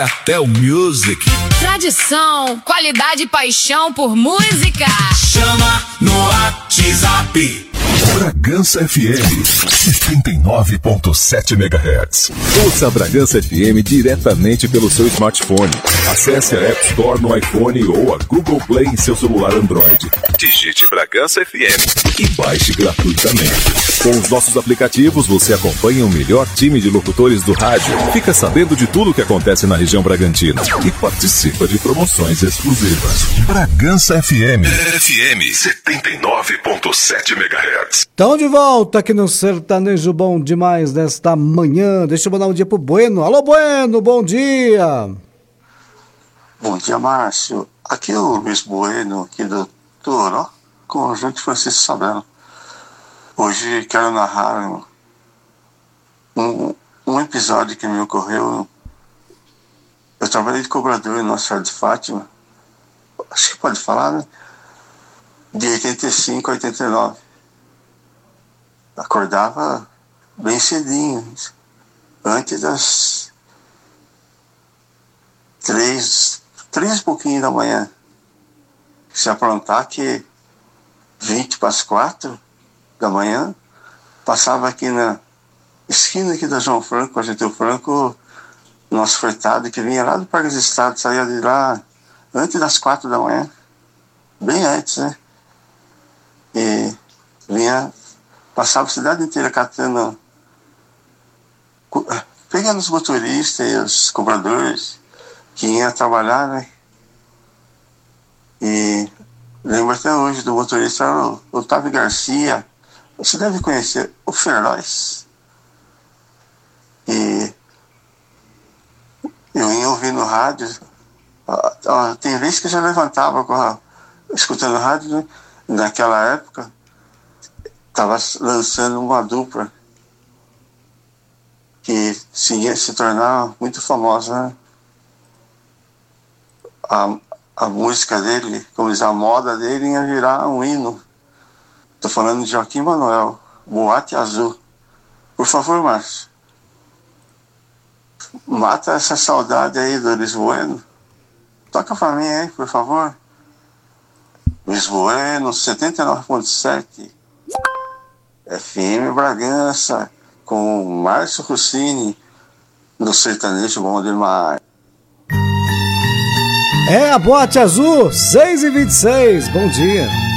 Atel Music. Tradição, qualidade e paixão por música. Chama no WhatsApp. Bragança FM 79.7 MHz. Ouça a Bragança FM diretamente pelo seu smartphone. Acesse a App Store no iPhone ou a Google Play em seu celular Android. Digite Bragança FM e baixe gratuitamente. Com os nossos aplicativos, você acompanha o melhor time de locutores do rádio, fica sabendo de tudo o que acontece na região Bragantina e participa de promoções exclusivas. Bragança FM 79.7 MHz. Estão de volta aqui no Sertanejo Bom Demais desta manhã. Deixa eu mandar um dia pro Bueno. Alô, Bueno, bom dia. Bom dia, Márcio. Aqui é o Luiz Bueno, aqui do Toró, Conjunto Francisco Sabelo. Hoje quero narrar um episódio que me ocorreu. Eu trabalhei de cobrador no Nossa de Fátima, acho que pode falar, né? De 85 a 89. Acordava bem cedinho, antes das 3 e pouquinho da manhã. Se aprontar que 20 para as 4 da manhã, passava aqui na esquina aqui da João Franco, a Getúlio Franco, nosso fretado que vinha lá do Parque dos Estados, saía de lá antes das 4 da manhã, bem antes, né? E vinha, passava a cidade inteira catando, pegando os motoristas e os cobradores que iam trabalhar, né? E lembro até hoje do motorista, o Otávio Garcia, você deve conhecer, o Ferroz. E eu ia ouvir no rádio, tem vezes que eu já levantava escutando rádio, né? Naquela época estava lançando uma dupla que ia se tornar muito famosa, né? A música dele, como diz, a moda dele ia virar um hino. Estou falando de Joaquim Manuel, Boate Azul. Por favor, Márcio, mata essa saudade aí do Luiz Bueno. Toca pra mim aí, por favor. Luiz Bueno, 79.7 FM Bragança, com Márcio Rossini, no Sertanejo Bom Demais. É a Boate Azul, 6h26, bom dia.